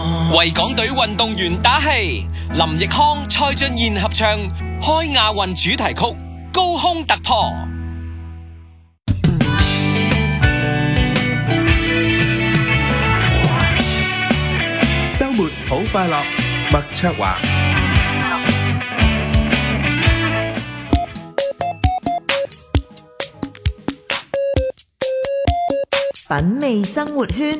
為港隊運動員打氣，林奕匡、蔡俊彥合唱開亞運主題曲《高空突破》。 周末好快樂，麥卓華。 品味生活圈。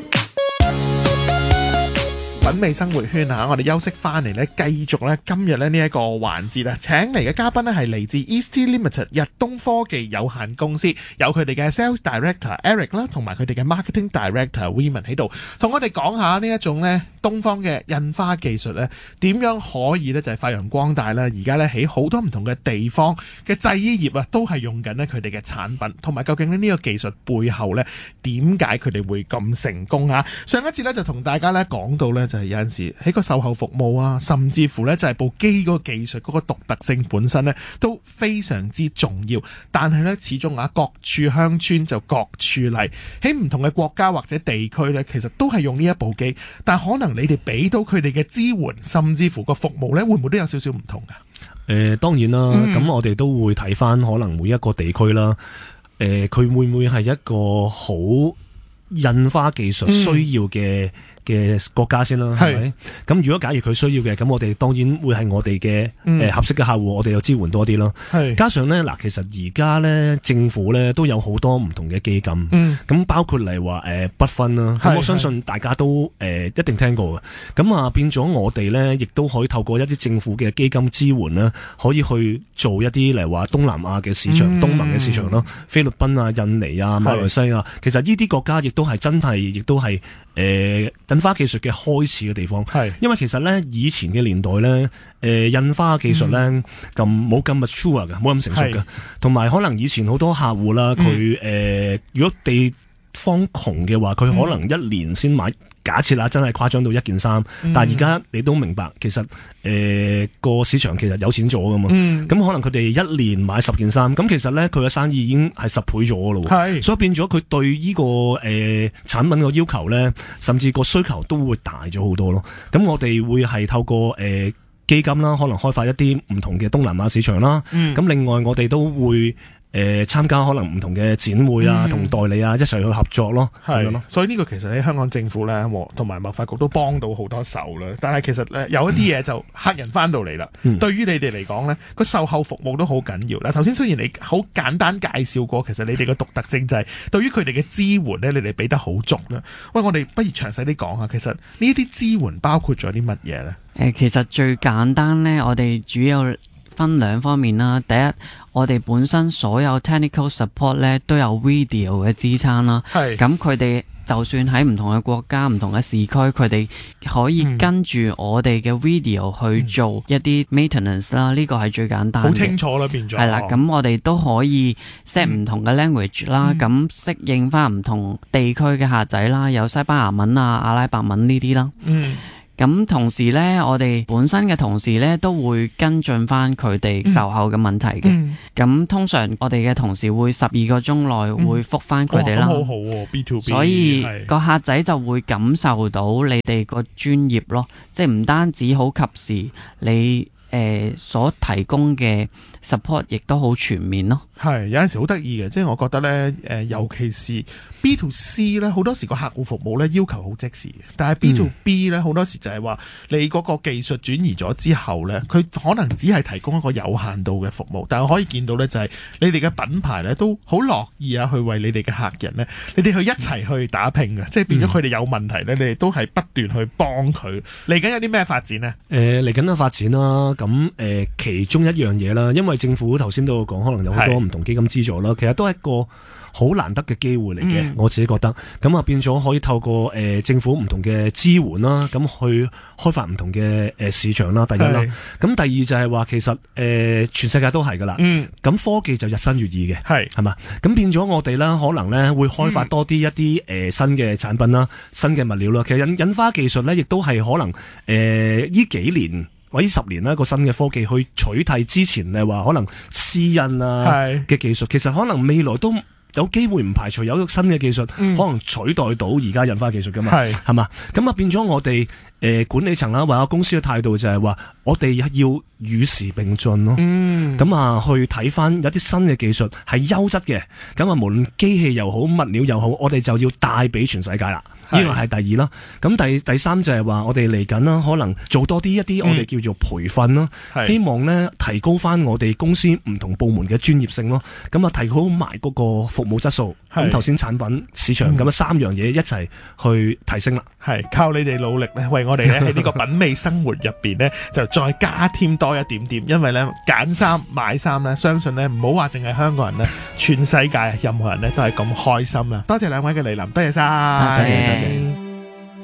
品味生活圈啊！我哋休息翻嚟咧，繼續咧今日咧呢一個環節啊，請嚟嘅嘉賓咧係嚟自 Eastee Limited 日東科技有限公司，有佢哋嘅 Sales Director Eric 啦，同埋佢哋嘅 Marketing Director Women 喺度，同我哋講下呢一種咧東方嘅印花技術咧點樣可以咧就係發揚光大啦！而家咧喺好多唔同嘅地方嘅製衣業啊，都係用緊咧佢哋嘅產品，同埋究竟呢個技術背後咧點解佢哋會咁成功啊？上一次咧就同大家咧講到咧就係有陣時喺個售後服務啊，甚至乎咧就係部機嗰個技術嗰個獨特性本身咧都非常之重要。但係咧始終啊各處鄉村就各處例，喺唔同嘅國家或者地區咧，其實都係用呢一部機，但可能你哋俾到佢哋嘅支援，甚至乎個服務咧，會唔會都有少少唔同㗎？ 當然啦，咁我哋都會睇翻可能每一個地區啦，佢會唔會係一個好印花技術需要嘅國家先啦，係咪？咁如果假如佢需要嘅，咁我哋當然會係我哋嘅合適嘅客戶，我哋又支援多啲咯。加上咧嗱，其實而家咧政府咧都有好多唔同嘅基金，咁包括嚟話不分啦，咁我相信大家都一定聽過嘅。咁啊變咗我哋咧，亦都可以透過一啲政府嘅基金支援啦，可以去做一啲嚟話東南亞嘅市場、東盟嘅市場咯，菲律賓啊、印尼啊、馬來西亞，其實呢啲國家亦都係真係，亦都係印花技術嘅開始嘅地方，因為其實咧以前嘅年代咧，印花技術咧咁冇咁 mature 嘅，冇咁成熟嘅，同埋可能以前好多客戶啦，佢如果地方窮嘅話，佢可能一年先買。假設啦，真係誇張到一件衫，但係而家你都明白，其實個市場其實有錢咗噶嘛，咁可能佢哋一年買10件衫，咁其實咧佢嘅生意已經係10倍咗咯，所以變咗佢對呢個產品嘅要求咧，甚至個需求都會大咗好多咯。咁我哋會係透過基金啦，可能開發一啲唔同嘅東南亞市場啦，咁另外我哋都會參加可能唔同嘅展會啊，同代理啊一齊去合作咯，咁樣咯。 所以呢個其實喺香港政府咧，同埋貿發局都幫到好多手啦。但係其實有一啲嘢就客人翻到嚟啦。對於你哋嚟講咧，個售後服務都好緊要啦。頭先雖然你好簡單介紹過，其實你哋嘅獨特性就係對於佢哋嘅支援咧，你哋俾得好足啦。喂，我哋不如詳細啲講下，其實呢啲支援包括咗啲乜嘢咧？ 其實最簡單咧，我哋主要分兩方面啦。第一，我哋本身所有 technical support 咧都有 video 嘅支撐啦。咁佢哋就算喺唔同嘅國家、唔同嘅市區，佢哋可以跟住我哋嘅 video 去做一啲 maintenance 啦。呢個係最簡單嘅。好清楚啦，變咗。係啦，咁我哋都可以 set 唔同嘅 language 啦，咁適應翻唔同地區嘅客仔啦，有西班牙文啊、阿拉伯文呢啲啦。咁同時呢，我哋本身嘅同事呢都會跟進翻佢哋售後嘅問題嘅。咁通常我哋嘅同事會12個鐘內會覆翻佢哋啦。 好好喎，B2B。所以個客仔就會感受到你哋個專業咯，即係唔單止好及時，你所提供嘅 support 亦都好全面咯。 係有陣時好得意嘅，即係我覺得咧，尤其是 B to C 咧，好多時個客戶服務咧要求好即時，但係 B to B 咧好多時就係話你嗰個技術轉移咗之後咧，佢可能只係提供一個有限度嘅服務，但係我可以見到咧就係你哋嘅品牌咧都好樂意啊去為你哋嘅客人咧，你哋去一齊去打拼嘅，即係變咗佢哋有問題咧，你哋都係不斷去幫佢。嚟緊有啲咩發展呢？嚟緊嘅發展啦，咁其中一樣嘢啦，因為政府頭先都有講，可能有好多唔同基金資助啦，其實都係一個好難得嘅機會嚟嘅，我自己覺得。咁啊變咗可以透過政府唔同嘅支援啦，咁去開發唔同嘅市場啦。第一啦，咁第二就係話其實全世界都係噶啦。咁科技就日新月異嘅，係嘛？咁變咗我哋啦，可能咧會開發多啲一啲新嘅產品啦、新嘅物料啦。其實印花技術咧，亦都係可能呢幾年或者10年啦，個新嘅科技去取替之前話可能絲印啊嘅技術，其實可能未來都有機會唔排除有新嘅技術可能取代到而家印花技術噶嘛，係嘛？咁啊變咗我哋管理層啦或者公司嘅態度就係話，我哋要與時並進咯。咁啊去睇翻有啲新嘅技術係優質嘅，咁啊無論機器又好物料又好，我哋就要帶俾全世界啦。呢個係第二啦，咁第三就係話我哋嚟緊啦，可能做多啲一啲我哋叫做培訓啦，希望咧提高翻我哋公司唔同部門嘅專業性咯，咁啊提高埋嗰個服務質素，咁頭先產品市場咁三樣嘢一齊去提升啦。 係靠你哋努力咧，為我哋咧喺呢個品味生活入邊咧，就再加添多一點點，因為咧揀衫買衫咧，相信咧唔好話淨係香港人咧，全世界任何人咧都係咁開心啊！多謝兩位嘅蒞臨，多謝晒。